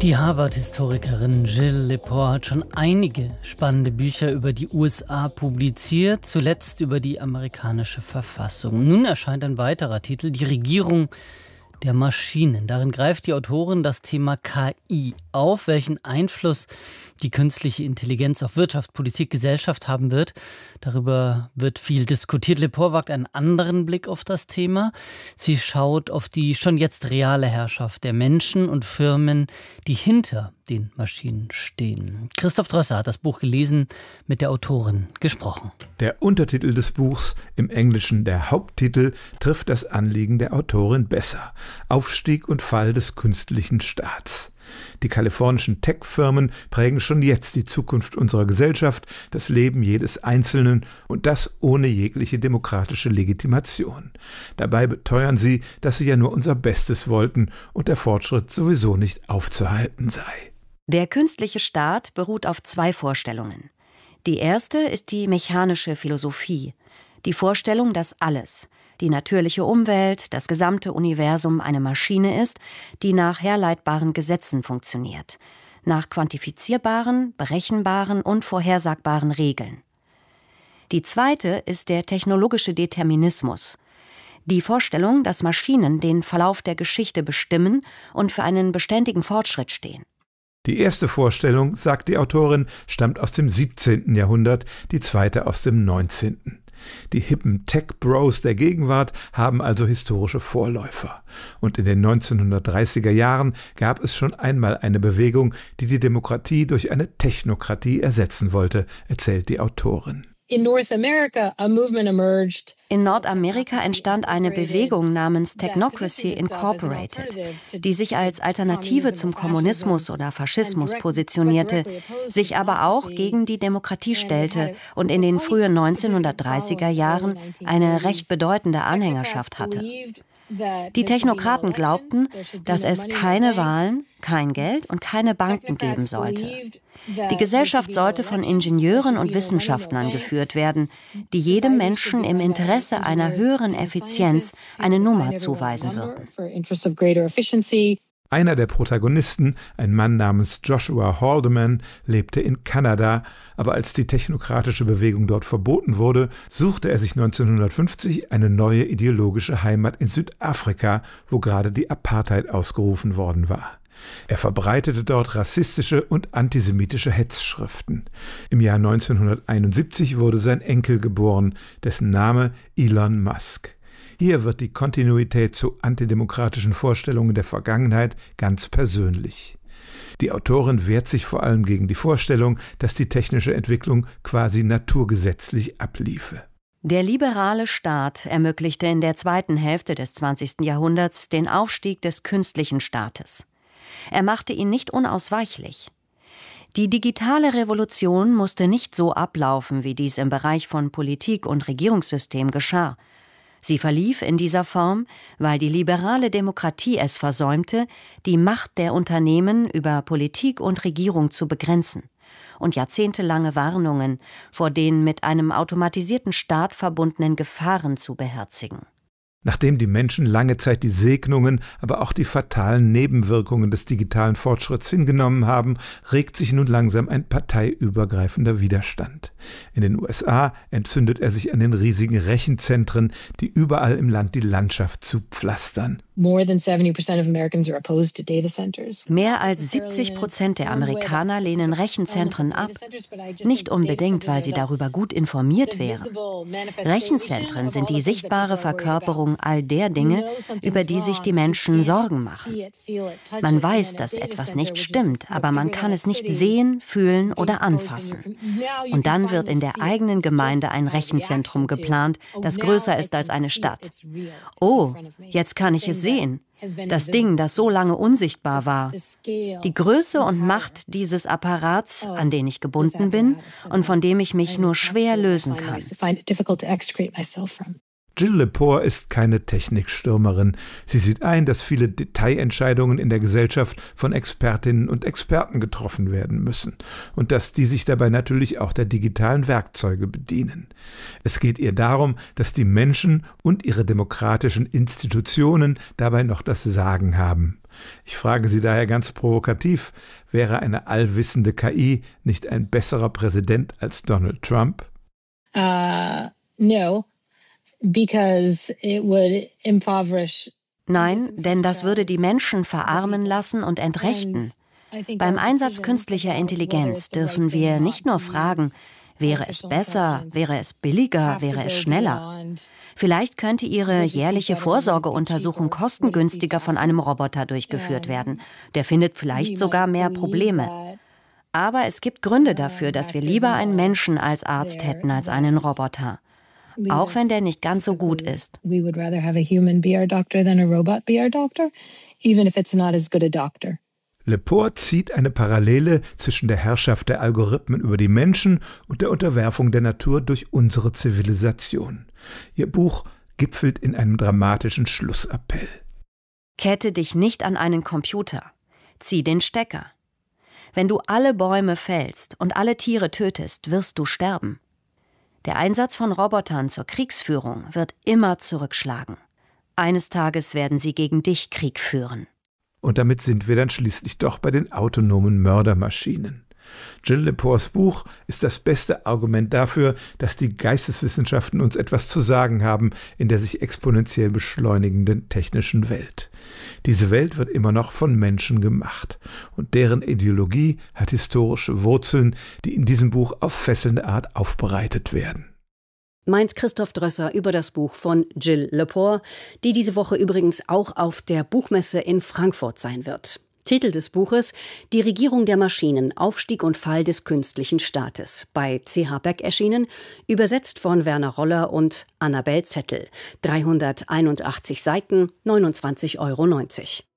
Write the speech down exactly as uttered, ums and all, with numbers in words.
Die Harvard-Historikerin Jill Lepore hat schon einige spannende Bücher über die U S A publiziert, zuletzt über die amerikanische Verfassung. Nun erscheint ein weiterer Titel, Die Regierung der Maschinen. Darin greift die Autorin das Thema K I auf, welchen Einfluss die künstliche Intelligenz auf Wirtschaft, Politik, Gesellschaft haben wird. Darüber wird viel diskutiert. Lepore wagt einen anderen Blick auf das Thema. Sie schaut auf die schon jetzt reale Herrschaft der Menschen und Firmen, die hinter den Maschinen stehen. Christoph Drösser hat das Buch gelesen, mit der Autorin gesprochen. Der Untertitel des Buchs, im Englischen der Haupttitel, trifft das Anliegen der Autorin besser. Aufstieg und Fall des künstlichen Staats. Die kalifornischen Tech-Firmen prägen schon jetzt die Zukunft unserer Gesellschaft, das Leben jedes Einzelnen und das ohne jegliche demokratische Legitimation. Dabei beteuern sie, dass sie ja nur unser Bestes wollten und der Fortschritt sowieso nicht aufzuhalten sei. Der künstliche Staat beruht auf zwei Vorstellungen. Die erste ist die mechanische Philosophie, die Vorstellung, dass alles, die natürliche Umwelt, das gesamte Universum eine Maschine ist, die nach herleitbaren Gesetzen funktioniert, nach quantifizierbaren, berechenbaren und vorhersagbaren Regeln. Die zweite ist der technologische Determinismus, die Vorstellung, dass Maschinen den Verlauf der Geschichte bestimmen und für einen beständigen Fortschritt stehen. Die erste Vorstellung, sagt die Autorin, stammt aus dem siebzehnten Jahrhundert, die zweite aus dem neunzehnten Die hippen Tech-Bros der Gegenwart haben also historische Vorläufer. Und in den neunzehnhundertdreißiger Jahren gab es schon einmal eine Bewegung, die die Demokratie durch eine Technokratie ersetzen wollte, erzählt die Autorin. In Nordamerika entstand eine Bewegung namens Technocracy Incorporated, die sich als Alternative zum Kommunismus oder Faschismus positionierte, sich aber auch gegen die Demokratie stellte und in den frühen neunzehnhundertdreißiger Jahren eine recht bedeutende Anhängerschaft hatte. Die Technokraten glaubten, dass es keine Wahlen, kein Geld und keine Banken geben sollte. Die Gesellschaft sollte von Ingenieuren und Wissenschaftlern geführt werden, die jedem Menschen im Interesse einer höheren Effizienz eine Nummer zuweisen würden. Einer der Protagonisten, ein Mann namens Joshua Haldeman, lebte in Kanada, aber als die technokratische Bewegung dort verboten wurde, suchte er sich neunzehnhundertfünfzig eine neue ideologische Heimat in Südafrika, wo gerade die Apartheid ausgerufen worden war. Er verbreitete dort rassistische und antisemitische Hetzschriften. Im Jahr neunzehnhunderteinundsiebzig wurde sein Enkel geboren, dessen Name Elon Musk. Hier wird die Kontinuität zu antidemokratischen Vorstellungen der Vergangenheit ganz persönlich. Die Autorin wehrt sich vor allem gegen die Vorstellung, dass die technische Entwicklung quasi naturgesetzlich abliefe. Der liberale Staat ermöglichte in der zweiten Hälfte des zwanzigsten Jahrhunderts den Aufstieg des künstlichen Staates. Er machte ihn nicht unausweichlich. Die digitale Revolution musste nicht so ablaufen, wie dies im Bereich von Politik und Regierungssystem geschah. Sie verlief in dieser Form, weil die liberale Demokratie es versäumte, die Macht der Unternehmen über Politik und Regierung zu begrenzen und jahrzehntelange Warnungen vor den mit einem automatisierten Staat verbundenen Gefahren zu beherzigen. Nachdem die Menschen lange Zeit die Segnungen, aber auch die fatalen Nebenwirkungen des digitalen Fortschritts hingenommen haben, regt sich nun langsam ein parteiübergreifender Widerstand. In den U S A entzündet er sich an den riesigen Rechenzentren, die überall im Land die Landschaft zupflastern. Mehr als siebzig Prozent der Amerikaner lehnen Rechenzentren ab. Nicht unbedingt, weil sie darüber gut informiert wären. Rechenzentren sind die sichtbare Verkörperung all der Dinge, über die sich die Menschen Sorgen machen. Man weiß, dass etwas nicht stimmt, aber man kann es nicht sehen, fühlen oder anfassen. Und dann wird in der eigenen Gemeinde ein Rechenzentrum geplant, das größer ist als eine Stadt. Oh, jetzt kann ich es sehen. Das Ding, das so lange unsichtbar war. Die Größe und Macht dieses Apparats, an den ich gebunden bin und von dem ich mich nur schwer lösen kann. Jill Lepore ist keine Technikstürmerin. Sie sieht ein, dass viele Detailentscheidungen in der Gesellschaft von Expertinnen und Experten getroffen werden müssen und dass die sich dabei natürlich auch der digitalen Werkzeuge bedienen. Es geht ihr darum, dass die Menschen und ihre demokratischen Institutionen dabei noch das Sagen haben. Ich frage Sie daher ganz provokativ, wäre eine allwissende K I nicht ein besserer Präsident als Donald Trump? Uh, no, because it would impoverish. Nein, denn das würde die Menschen verarmen lassen und entrechten. Beim Einsatz künstlicher Intelligenz dürfen wir nicht nur fragen, wäre es besser, wäre es billiger, wäre es schneller? Vielleicht könnte Ihre jährliche Vorsorgeuntersuchung kostengünstiger von einem Roboter durchgeführt werden. Der findet vielleicht sogar mehr Probleme. Aber es gibt Gründe dafür, dass wir lieber einen Menschen als Arzt hätten als einen Roboter. Auch wenn der nicht ganz so gut ist. Lepore zieht eine Parallele zwischen der Herrschaft der Algorithmen über die Menschen und der Unterwerfung der Natur durch unsere Zivilisation. Ihr Buch gipfelt in einem dramatischen Schlussappell. Kette dich nicht an einen Computer. Zieh den Stecker. Wenn du alle Bäume fällst und alle Tiere tötest, wirst du sterben. Der Einsatz von Robotern zur Kriegsführung wird immer zurückschlagen. Eines Tages werden sie gegen dich Krieg führen. Und damit sind wir dann schließlich doch bei den autonomen Mördermaschinen. Jill Lepores Buch ist das beste Argument dafür, dass die Geisteswissenschaften uns etwas zu sagen haben in der sich exponentiell beschleunigenden technischen Welt. Diese Welt wird immer noch von Menschen gemacht und deren Ideologie hat historische Wurzeln, die in diesem Buch auf fesselnde Art aufbereitet werden. Meint Christoph Drösser über das Buch von Jill Lepore, die diese Woche übrigens auch auf der Buchmesse in Frankfurt sein wird. Titel des Buches: Die Regierung der Maschinen, Aufstieg und Fall des künstlichen Staates. Bei C H Beck erschienen, übersetzt von Werner Roller und Annabel Zettel. dreihunderteinundachtzig Seiten, neunundzwanzig Euro neunzig.